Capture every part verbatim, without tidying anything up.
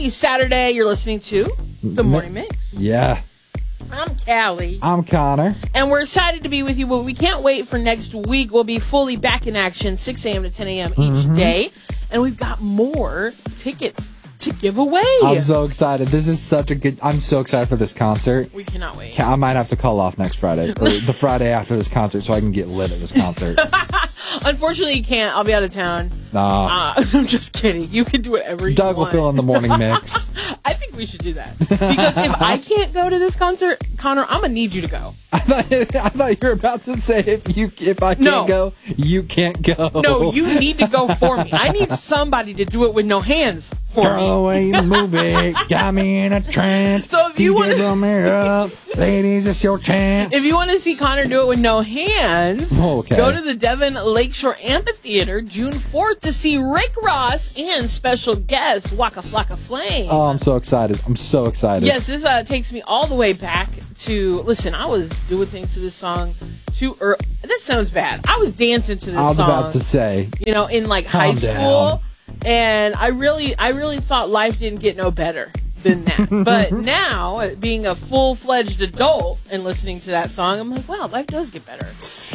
Happy Saturday. You're listening to The Morning Mix. Yeah. I'm Callie. I'm Connor. And we're excited to be with you, but we can't wait for next week. We'll be fully back in action, six a.m. to ten a.m. each mm-hmm. day. And we've got more tickets to give away. I'm so excited. This is such a good... I'm so excited for this concert. We cannot wait. I might have to call off next Friday, or the Friday after this concert, so I can get lit at this concert. Unfortunately, you can't. I'll be out of town. Nah. Uh, I'm just kidding. You can do whatever you Doug want. will fill in the morning mix. I think we should do that. Because if I can't go to this concert, Connor, I'm going to need you to go. I thought, I thought you were about to say if you if I can't no. go, you can't go. No, you need to go for me. I need somebody to do it with no hands for Girl, me. the way you move it got me in a trance. So if you want to... up. Ladies, it's your chance. If you want to see Connor do it with no hands, okay. go to the Devon Lakeshore Amphitheater June fourth to see Rick Ross and special guest Waka Flocka Flame. Oh, I'm so excited. I'm so excited. Yes, this uh, takes me all the way back to, listen, I was doing things to this song too early. That sounds bad. I was dancing to this I was song. about to say. You know, in like Calm high school. down. And I really, I really thought life didn't get no better than that. But now, being a full-fledged adult and listening to that song, I'm like, wow, life does get better.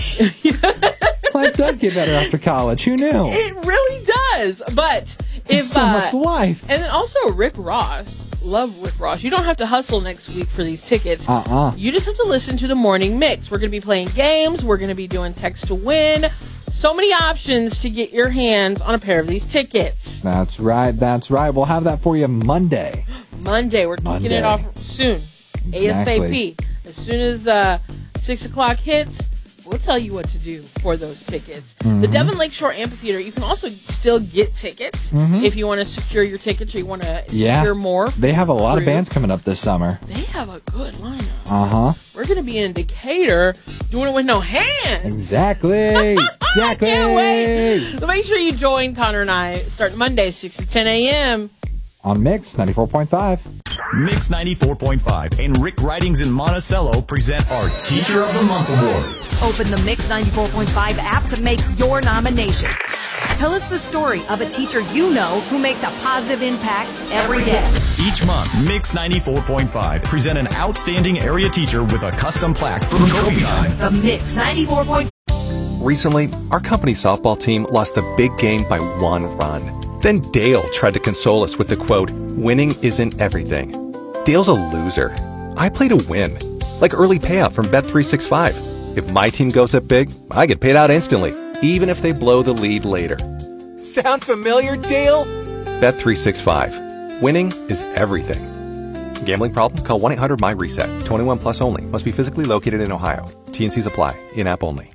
Life does get better after college. Who knew? It really does. But if so uh, much life. And then also Rick Ross. Love Rick Ross. You don't have to hustle next week for these tickets. Uh-uh. You just have to listen to the morning mix. We're going to be playing games. We're going to be doing text to win. So many options to get your hands on a pair of these tickets. That's right. That's right. We'll have that for you Monday. Monday. We're Monday. kicking it off soon. Exactly. ASAP. As soon as uh, six o'clock hits, we'll tell you what to do for those tickets. Mm-hmm. The Devon Lakeshore Amphitheater, you can also still get tickets mm-hmm. if you want to secure your tickets or you want to yeah. secure more. They have a lot group. of bands coming up this summer. They have a good lineup. Uh-huh. We're going to be in Decatur doing it with no hands. Exactly. Exactly. I can't wait. So make sure you join Connor and I starting Monday, six to ten a.m. on Mix ninety-four point five. Mix ninety-four point five and Rick Writings in Monticello present our Teacher of the Month Award. Open the Mix ninety-four point five app to make your nomination. Tell us the story of a teacher you know who makes a positive impact every day. Each month, Mix ninety-four point five present an outstanding area teacher with a custom plaque from Trophy Time. The Mix ninety-four point five. Recently, our company softball team lost the big game by one run. Then Dale tried to console us with the quote, "Winning isn't everything." Dale's a loser. I play to win. Like early payout from Bet three sixty-five. If my team goes up big, I get paid out instantly, even if they blow the lead later. Sound familiar, Dale? Bet three sixty-five. Winning is everything. Gambling problem? Call one eight hundred M Y reset. twenty-one plus only. Must be physically located in Ohio. T and Cs apply. In-app only.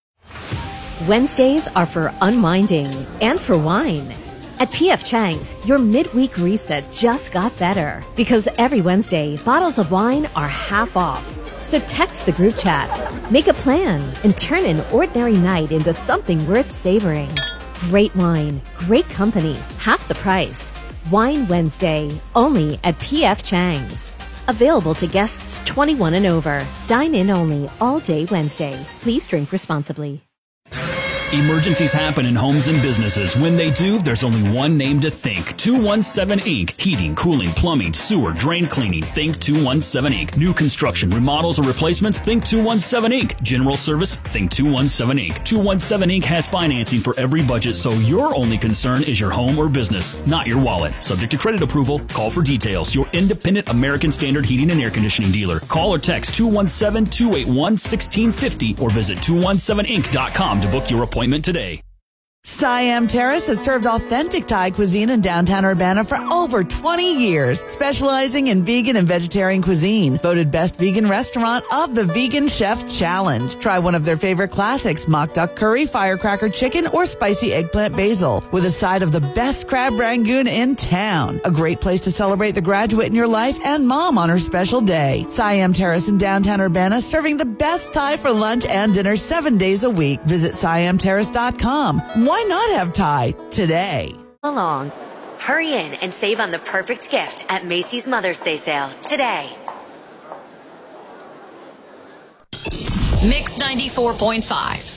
Wednesdays are for unwinding and for wine. At P F Chang's, your midweek reset just got better. Because every Wednesday, bottles of wine are half off. So text the group chat, make a plan, and turn an ordinary night into something worth savoring. Great wine, great company, half the price. Wine Wednesday, only at P F Chang's. Available to guests twenty-one and over. Dine in only all day Wednesday. Please drink responsibly. Emergencies happen in homes and businesses. When they do, there's only one name to think. two one seven Incorporated. Heating, cooling, plumbing, sewer, drain cleaning. Think two one seven Incorporated. New construction, remodels, or replacements? Think two one seven Incorporated. General service? Think two one seven Incorporated. two one seven Incorporated has financing for every budget, so your only concern is your home or business, not your wallet. Subject to credit approval. Call for details. Your independent American Standard Heating and Air Conditioning dealer. Call or text two one seven, two eight one, one six five zero or visit two one seven inc dot com to book your appointment today. Siam Terrace has served authentic Thai cuisine in downtown Urbana for over twenty years, specializing in vegan and vegetarian cuisine. Voted best vegan restaurant of the Vegan Chef Challenge. Try one of their favorite classics, mock duck curry, firecracker chicken, or spicy eggplant basil, with a side of the best crab rangoon in town. A great place to celebrate the graduate in your life and mom on her special day. Siam Terrace in downtown Urbana, serving the best Thai for lunch and dinner seven days a week. Visit siam terrace dot com. Why not have Thai today? Along. Hurry in and save on the perfect gift at Macy's Mother's Day sale today. Mix ninety-four point five.